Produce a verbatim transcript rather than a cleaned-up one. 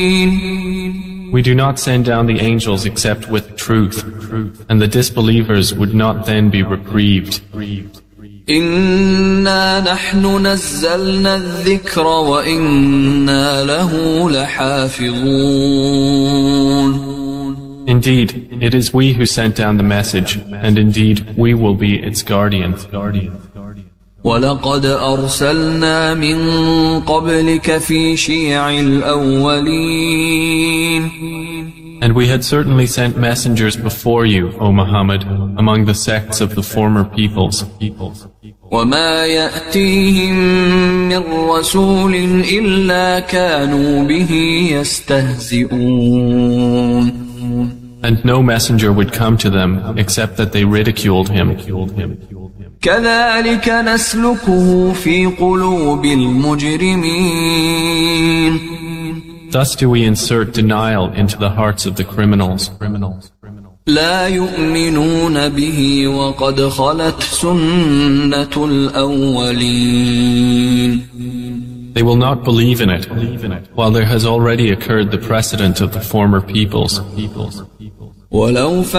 We do not send down the angels except with truth, and the disbelievers would not then be reprieved. إنا نحن نزلنا الذكر وإنا له لحافظون. Indeed, it is we who sent down the message, and indeed we will be its guardian. وَلَقَدْ أَرْسَلْنَا مِن قَبْلِكَ فِي شِيَعِ الْأَوَّلِينَ. And we had certainly sent messengers before you, O Muhammad, among the sects of the former peoples. وَمَا يَأْتِيهِم مِّن رَّسُولٍ إِلَّا كَانُوا بِهِ يَسْتَهْزِئُونَ. And no messenger would come to them except that they ridiculed him. كَذَلِكَ نَسْلُكُهُ فِي قُلُوبِ الْمُجْرِمِينَ. Thus do we insert denial into the hearts of the criminals. لا يؤمنون به وقد خلت سنة الأولين. They will not believe in it, while there has already occurred the precedent of the former peoples. ولو